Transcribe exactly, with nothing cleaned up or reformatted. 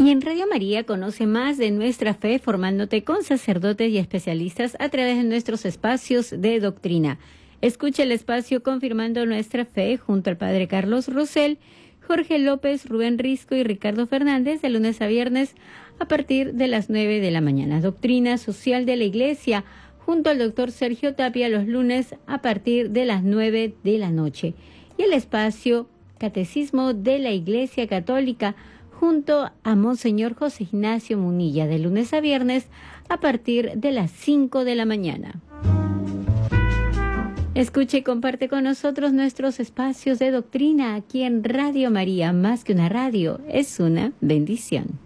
Y en Radio María conoce más de nuestra fe formándote con sacerdotes y especialistas a través de nuestros espacios de doctrina. Escucha el espacio Confirmando Nuestra Fe junto al Padre Carlos Rosell, Jorge López, Rubén Risco y Ricardo Fernández de lunes a viernes a partir de las nueve de la mañana. Doctrina Social de la Iglesia junto al doctor Sergio Tapia los lunes a partir de las nueve de la noche. Y el espacio Catecismo de la Iglesia Católica junto a Monseñor José Ignacio Munilla de lunes a viernes a partir de las cinco de la mañana. Escuche y comparte con nosotros nuestros espacios de doctrina aquí en Radio María. Más que una radio, es una bendición.